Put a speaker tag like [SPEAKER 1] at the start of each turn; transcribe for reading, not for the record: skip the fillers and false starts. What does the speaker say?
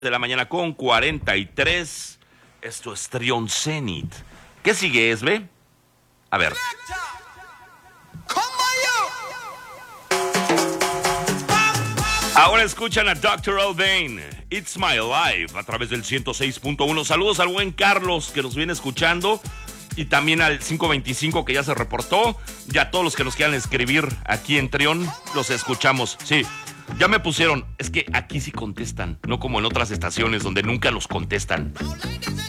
[SPEAKER 1] de la mañana con 43. Esto es Trión Zenit. ¿Qué sigue, Esbe? A ver. Ahora escuchan a Dr. Albain, It's My Life, a través del 106.1. Saludos al buen Carlos que nos viene escuchando y también al 525 que ya se reportó. Y a todos los que nos quieran escribir aquí en Trión, los escuchamos. Sí, ya me pusieron, es que aquí sí contestan, no como en otras estaciones donde nunca nos contestan.